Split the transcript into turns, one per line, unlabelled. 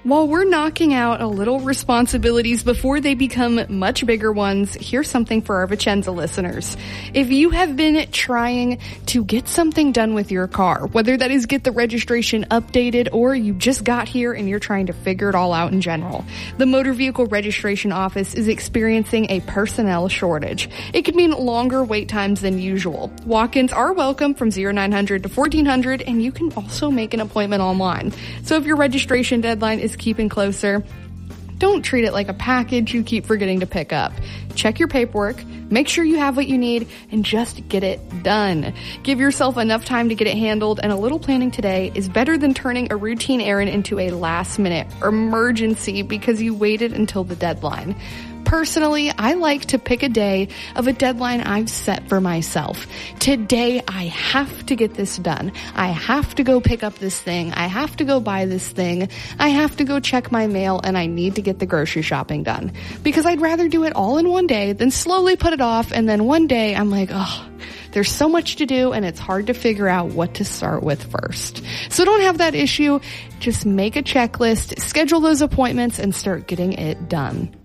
While we're knocking out a little responsibilities before they become much bigger ones, here's something for our Vicenza listeners. If you have been trying to get something done with your car, whether that is get the registration updated or you just got here and you're trying to figure it all out in general, the Motor Vehicle Registration Office is experiencing a personnel shortage. It could mean longer wait times than usual. Walk-ins are welcome from 0900 to 1400, and you can also make an appointment online. So if your registration deadline is keeping closer, don't treat it like a package you keep forgetting to pick up. Check your paperwork, make sure you have what you need, and just get it done. Give yourself enough time to get it handled, and a little planning today is better than turning a routine errand into a last-minute emergency because you waited until the deadline. Personally, I like to pick a day of a deadline I've set for myself. Today, I have to get this done. I have to go pick up this thing. I have to go buy this thing. I have to go check my mail, and I need to get the grocery shopping done. Because I'd rather do it all in one day than slowly put it off, and then one day I'm like, oh, there's so much to do, and it's hard to figure out what to start with first. So don't have that issue. Just make a checklist, schedule those appointments, and start getting it done.